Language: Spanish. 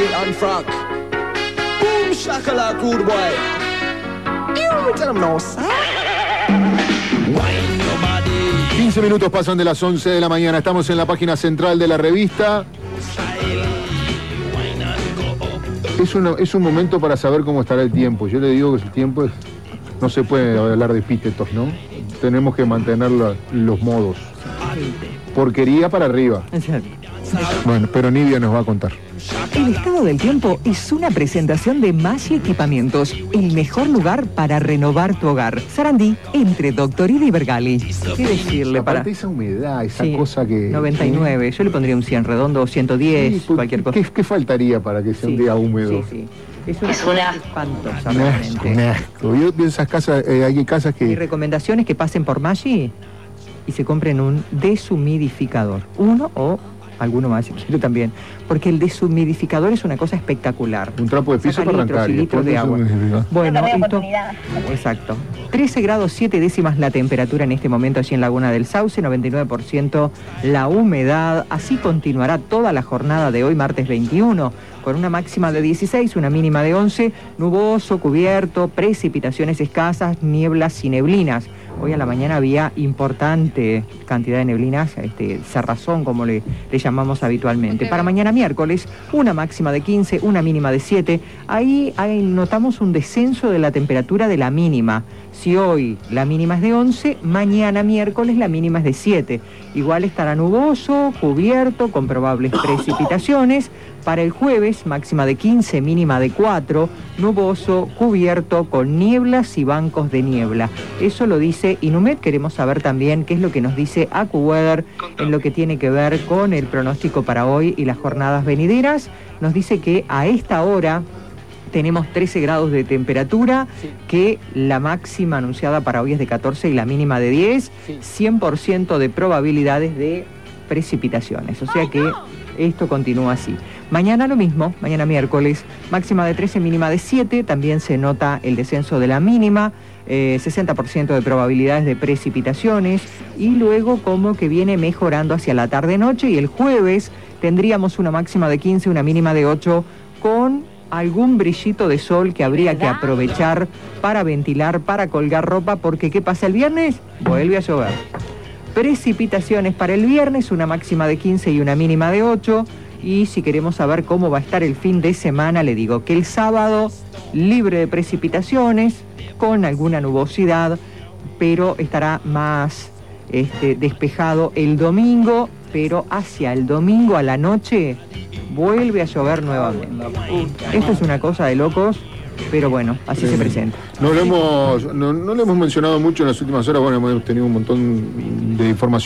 Neil and Frank. Boom shakalaka, good boy. You tell them no, sir. Wine your body. 15 minutos pasan de las 11 de la mañana. Estamos en la página central de la revista. Es un momento para saber cómo estará el tiempo. Yo le digo que el tiempo es... No se puede hablar de epítetos, ¿no? Tenemos que mantener los modos. Porquería para arriba. Bueno, pero Nidia nos va a contar. El estado del tiempo es una presentación de Maggi Equipamientos, el mejor lugar para renovar tu hogar. Sarandí, entre Doctorida y Bergali. ¿Qué decirle para...? Aparte esa humedad, esa cosa que... 99, yo le pondría un 100 redondo, 110, sí, cualquier cosa. ¿Qué faltaría para que sea un día húmedo? Sí. Es una espantosa, realmente. Un asco. Yo pienso esas casas, hay casas que... Mi recomendación es que pasen por Maggi y se compren un deshumidificador. Uno o alguno más si quiero también. Porque el deshumidificador es una cosa espectacular. Un trapo de piso para arrancar. Litros de agua. Bueno, esto... Exacto. 13 grados 7 décimas la temperatura en este momento allí en Laguna del Sauce, 99% la humedad. Así continuará toda la jornada de hoy, martes 21, con una máxima de 16, una mínima de 11, nuboso, cubierto, precipitaciones escasas, nieblas y neblinas. Hoy a la mañana había importante cantidad de neblinas, cerrazón como le llamamos habitualmente. Para mañana miércoles, una máxima de 15, una mínima de 7. Ahí notamos un descenso de la temperatura de la mínima. Si hoy la mínima es de 11, mañana miércoles la mínima es de 7. Igual estará nuboso, cubierto, con probables precipitaciones. Para el jueves, máxima de 15, mínima de 4, nuboso, cubierto, con nieblas y bancos de niebla. Eso lo dice Inumet. Queremos saber también qué es lo que nos dice AccuWeather en lo que tiene que ver con el pronóstico para hoy y las jornadas venideras. Nos dice que a esta hora tenemos 13 grados de temperatura, que la máxima anunciada para hoy es de 14 y la mínima de 10, 100% de probabilidades de precipitaciones. O sea que esto continúa así. Mañana lo mismo, mañana miércoles, máxima de 13, mínima de 7, también se nota el descenso de la mínima, 60% de probabilidades de precipitaciones, y luego como que viene mejorando hacia la tarde-noche, y el jueves tendríamos una máxima de 15, una mínima de 8, con algún brillito de sol que habría que aprovechar para ventilar, para colgar ropa, porque ¿qué pasa el viernes? Vuelve a llover. Precipitaciones para el viernes, una máxima de 15 y una mínima de 8. Y si queremos saber cómo va a estar el fin de semana, le digo que el sábado libre de precipitaciones, con alguna nubosidad, pero estará más despejado el domingo, pero hacia el domingo a la noche vuelve a llover nuevamente. Esto es una cosa de locos, pero bueno, así se presenta. No lo hemos mencionado mucho en las últimas horas. Bueno, hemos tenido un montón de información.